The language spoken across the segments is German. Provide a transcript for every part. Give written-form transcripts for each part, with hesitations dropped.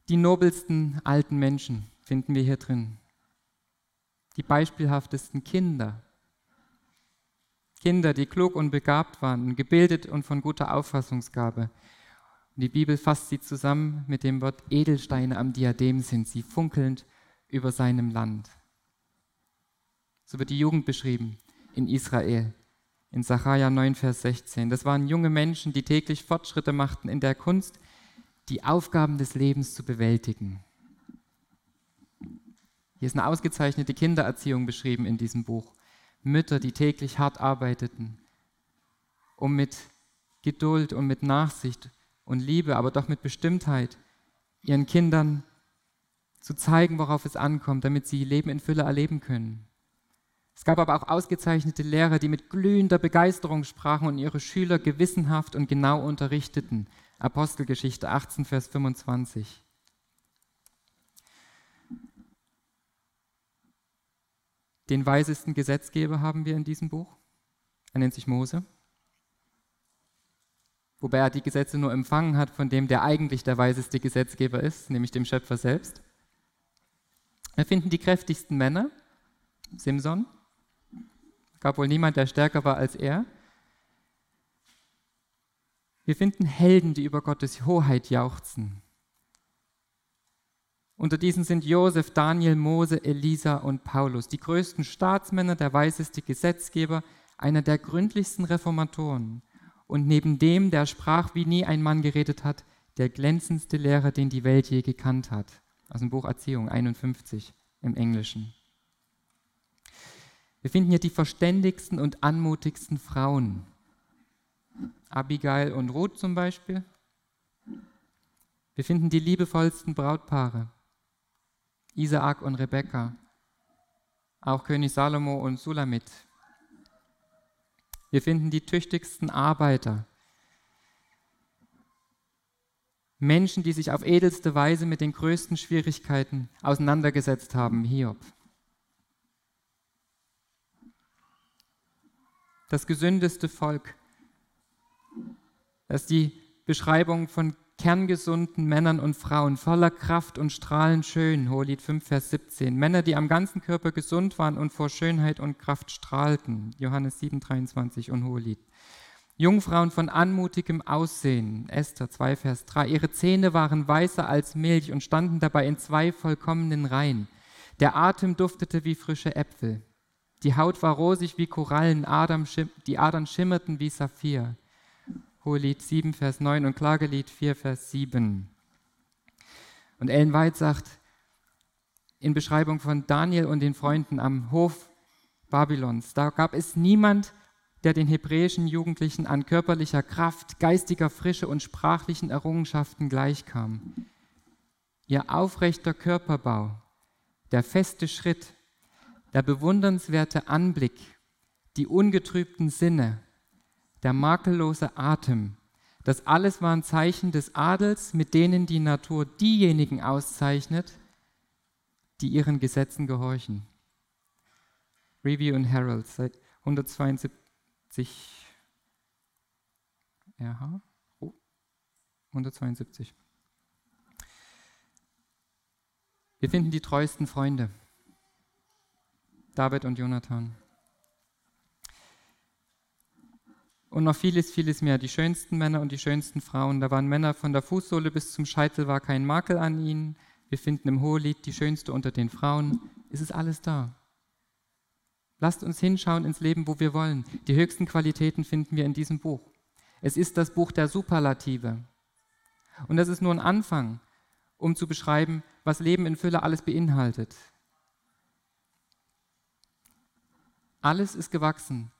Die nobelsten alten Menschen finden wir hier drin. Die beispielhaftesten Kinder. Kinder, die klug und begabt waren, gebildet und von guter Auffassungsgabe. Und die Bibel fasst sie zusammen mit dem Wort Edelsteine am Diadem sind sie, funkelnd über seinem Land. So wird die Jugend beschrieben in Israel, in Sacharja 9, Vers 16. Das waren junge Menschen, die täglich Fortschritte machten in der Kunst, die Aufgaben des Lebens zu bewältigen. Hier ist eine ausgezeichnete Kindererziehung beschrieben in diesem Buch. Mütter, die täglich hart arbeiteten, um mit Geduld und mit Nachsicht und Liebe, aber doch mit Bestimmtheit, ihren Kindern zu zeigen, worauf es ankommt, damit sie Leben in Fülle erleben können. Es gab aber auch ausgezeichnete Lehrer, die mit glühender Begeisterung sprachen und ihre Schüler gewissenhaft und genau unterrichteten. Apostelgeschichte 18, Vers 25. Den weisesten Gesetzgeber haben wir in diesem Buch. Er nennt sich Mose. Wobei er die Gesetze nur empfangen hat von dem, der eigentlich der weiseste Gesetzgeber ist, nämlich dem Schöpfer selbst. Wir finden die kräftigsten Männer, Simson. Gab wohl niemand, der stärker war als er. Wir finden Helden, die über Gottes Hoheit jauchzen. Unter diesen sind Josef, Daniel, Mose, Elisa und Paulus, die größten Staatsmänner, der weiseste Gesetzgeber, einer der gründlichsten Reformatoren. Und neben dem, der sprach, wie nie ein Mann geredet hat, der glänzendste Lehrer, den die Welt je gekannt hat. Aus dem Buch Erziehung 51 im Englischen. Wir finden hier die verständigsten und anmutigsten Frauen. Abigail und Ruth zum Beispiel. Wir finden die liebevollsten Brautpaare. Isaak und Rebekka. Auch König Salomo und Sulamit. Wir finden die tüchtigsten Arbeiter. Menschen, die sich auf edelste Weise mit den größten Schwierigkeiten auseinandergesetzt haben, Hiob. Das gesündeste Volk. Das ist die Beschreibung von kerngesunden Männern und Frauen, voller Kraft und strahlend schön, Hohelied 5, Vers 17. Männer, die am ganzen Körper gesund waren und vor Schönheit und Kraft strahlten, Johannes 7, 23 und Hohelied. Jungfrauen von anmutigem Aussehen, Esther 2, Vers 3. Ihre Zähne waren weißer als Milch und standen dabei in 2 vollkommenen Reihen. Der Atem duftete wie frische Äpfel. Die Haut war rosig wie Korallen, die Adern schimmerten wie Saphir. Hohelied 7, Vers 9 und Klagelied 4, Vers 7. Und Ellen White sagt in Beschreibung von Daniel und den Freunden am Hof Babylons, da gab es niemand, der den hebräischen Jugendlichen an körperlicher Kraft, geistiger Frische und sprachlichen Errungenschaften gleichkam. Ihr aufrechter Körperbau, der feste Schritt, der bewundernswerte Anblick, die ungetrübten Sinne, der makellose Atem, das alles waren Zeichen des Adels, mit denen die Natur diejenigen auszeichnet, die ihren Gesetzen gehorchen. Review and Herald, seit 172. 172. Wir finden die treuesten Freunde, David und Jonathan. Und noch vieles, vieles mehr. Die schönsten Männer und die schönsten Frauen. Da waren Männer von der Fußsohle bis zum Scheitel, war kein Makel an ihnen. Wir finden im Hohelied die schönste unter den Frauen. Es ist alles da. Lasst uns hinschauen ins Leben, wo wir wollen. Die höchsten Qualitäten finden wir in diesem Buch. Es ist das Buch der Superlative. Und das ist nur ein Anfang, um zu beschreiben, was Leben in Fülle alles beinhaltet. Alles ist gewachsen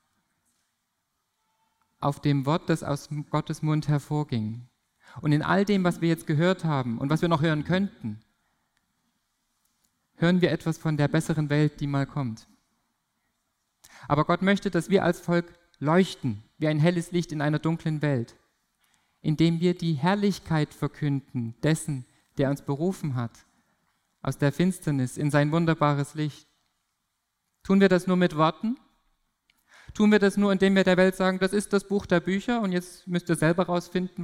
auf dem Wort, das aus Gottes Mund hervorging. Und in all dem, was wir jetzt gehört haben und was wir noch hören könnten, hören wir etwas von der besseren Welt, die mal kommt. Aber Gott möchte, dass wir als Volk leuchten, wie ein helles Licht in einer dunklen Welt, indem wir die Herrlichkeit verkünden dessen, der uns berufen hat, aus der Finsternis in sein wunderbares Licht. Tun wir das nur mit Worten? Tun wir das nur, indem wir der Welt sagen, das ist das Buch der Bücher und jetzt müsst ihr selber rausfinden,